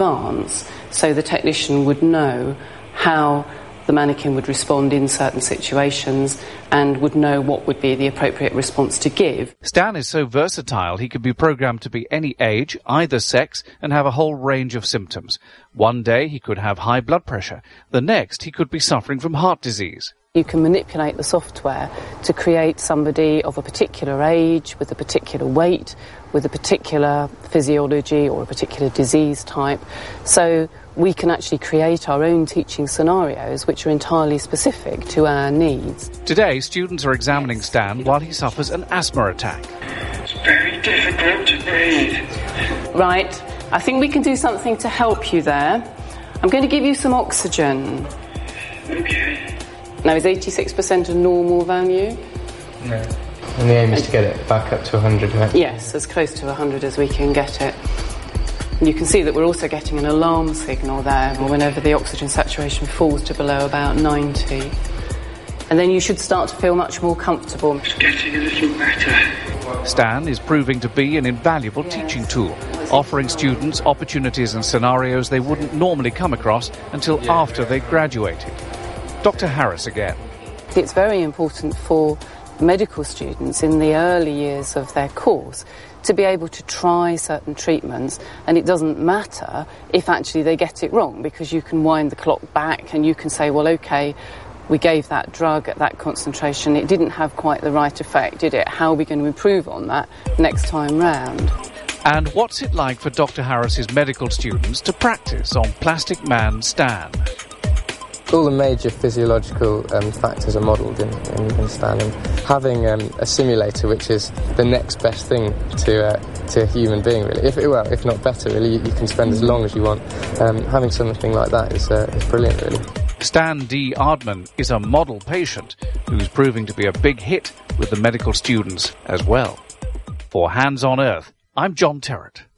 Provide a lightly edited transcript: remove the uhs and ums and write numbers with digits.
advance, so the technician would know how the mannequin would respond in certain situations and would know what would be the appropriate response to give. Stan is so versatile he could be programmed to be any age, either sex, and have a whole range of symptoms. One day he could have high blood pressure. The next he could be suffering from heart disease. You can manipulate the software to create somebody of a particular age, with a particular weight, with a particular physiology or a particular disease type. So we can actually create our own teaching scenarios which are entirely specific to our needs. Today, students are examining Stan while he suffers an asthma attack. It's very difficult to breathe. Right, I think we can do something to help you there. I'm going to give you some oxygen. Okay. Now, is 86% a normal value? No. And the aim is to get it back up to 100, right? Yes, as close to 100 as we can get it. And you can see that we're also getting an alarm signal there whenever the oxygen saturation falls to below about 90. And then you should start to feel much more comfortable. It's getting a little better. Stan is proving to be an invaluable teaching tool, offering students opportunities and scenarios they wouldn't normally come across until after they graduated. Dr. Harris again. It's very important for medical students in the early years of their course to be able to try certain treatments, and it doesn't matter if actually they get it wrong, because you can wind the clock back and you can say, well, OK, we gave that drug at that concentration, it didn't have quite the right effect, did it? How are we going to improve on that next time round? And what's it like for Dr. Harris's medical students to practice on Plastic Man Stan? All the major physiological factors are modelled in Stan, and having a simulator which is the next best thing to a human being, really. If not better, really, you can spend as long as you want. Having something like that is brilliant, really. Stan D. Ardman is a model patient who's proving to be a big hit with the medical students as well. For Hands on Earth, I'm John Terrett.